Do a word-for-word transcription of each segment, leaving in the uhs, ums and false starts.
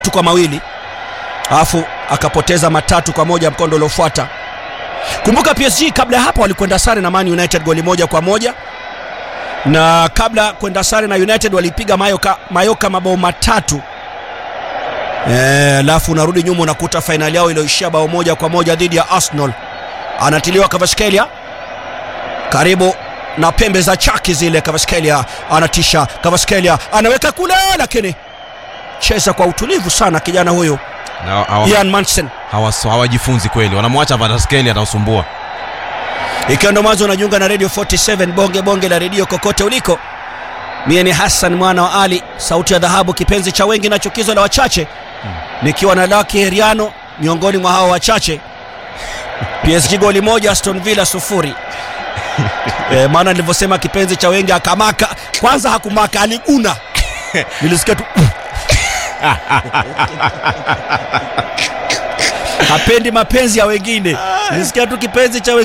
kwa mawili, alafu akapoteza matatu kwa moja mkondo uliofuata. Kumbuka P S G kabla ya hapo walikwenda sare na Man United goli moja kwa moja, na kabla kwenda sare na United walipiga Mayoka Mayoka mabao matatu. Eh, alafu unarudi nyuma unakuta finali yao iliyoishia bao moja kwa moja dhidi ya Arsenal. Anatiliwa Kvaratskhelia karibu na pembe za chaki zile. Kvaratskhelia anatisha, Kvaratskhelia anaweka kule, lakini cheza kwa utulivu sana kijana huyo Ian Manson. Hawajifunzi kweli, wanamwacha Kvaratskhelia atausumbua. Ikiwa ndo mwanzo unajiunga na Radio forty-seven, bonge bonge la radio kokote uliko. Mie ni Hassan mwana wa Ali, sauti ya dhahabu, kipenzi cha wengi na chukizo la wachache, hmm. nikiwa na Lucky Heriano miongoni mwa hao wachache. P S G goli moja, Aston Villa sufuri. E, maana nilivyosema kipenzi cha wengi akamaka, kwanza hakumaka, aliguna. Nilisikia tu hapendi mapenzi ya wengine. Nilisikia tu kipenzi cha wengi.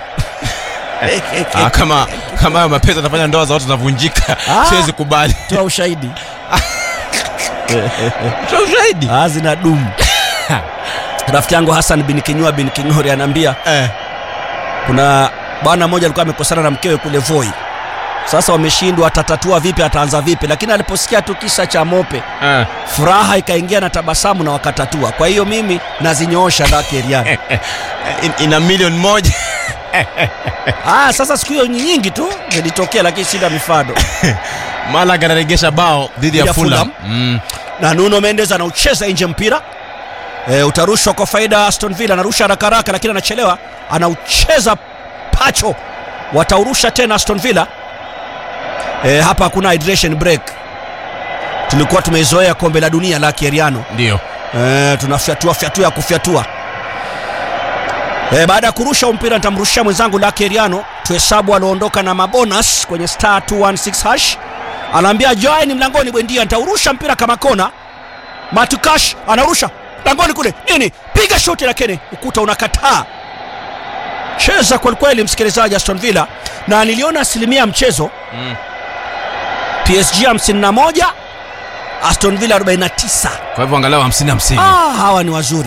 Ah, kama kama mapenzi atafanya ndoa za watu zinavunjika, siwezi kubali. Toa ushahidi. Toa ushahidi. Ah, zina dumu. Rafiki yangu Hassan bin Kinyua bin Kingori anambia eh, kuna bwana mmoja alikuwa amekosana na mkewe kule Voi. Sasa wameshindwa atatatua vipi, ataanza vipi, lakini aliposikia tu kisa cha Mope eh, furaha ikaingia na tabasamu na wakatatua. Kwa hiyo mimi nazinyoosha Lucky Heriano. in, ina milioni moja. Ah, sasa siku hiyo nyingi tu zilitokea, lakini sina mifano. Malaga anaregesha bao dhidi ya Fulham. Mm. Na Nuno Mendes anaucheza nje mpira. E, utarushwa kwa faida Aston Villa, anarusha haraka haraka lakini anachelewa, anaucheza pacho. Wataurusha tena Aston Villa. E, hapa hakuna hydration break. Tulikuwa tumeizoea kombe la dunia la Lucky Heriano. Ndio. Eh, tunafyatua fyatua kufiatua. E, baada ya kurusha mpira nitamrushia mwenzangu Lucky Heriano tuhesabu alioondoka na mabonus kwenye star two one six hash. Anaambia join mlangoni Bwendia, nitaurusha mpira kama kona. Matukash anarusha mlangoni kule. Nini? Piga shoti lakini ukuta unakataa. Cheza kwa kweli msikilizaji Aston Villa, na niliona asilimia mchezo. Mm. P S G hamsini na moja, Aston Villa arobaini na tisa. Kwa hivyo angalau hamsini hamsini. Ah, hawa ni wazuri.